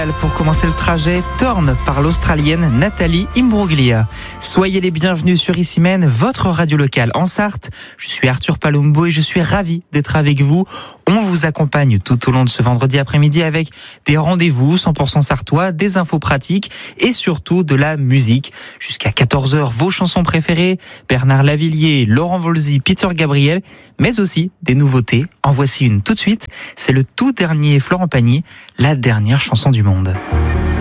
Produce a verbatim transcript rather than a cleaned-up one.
Pour commencer le trajet, Torn par l'Australienne Nathalie Imbruglia. Soyez les bienvenus sur Issymène, votre radio locale en Sarthe. Je suis Arthur Palumbo et je suis ravi d'être avec vous. On vous accompagne tout au long de ce vendredi après-midi avec des rendez-vous cent pour cent sartois, des infos pratiques et surtout de la musique. Jusqu'à quatorze heures, vos chansons préférées, Bernard Lavillier, Laurent Volzy, Peter Gabriel, mais aussi des nouveautés. En voici une tout de suite, c'est le tout dernier Florent Pagny, la dernière chanson du monde.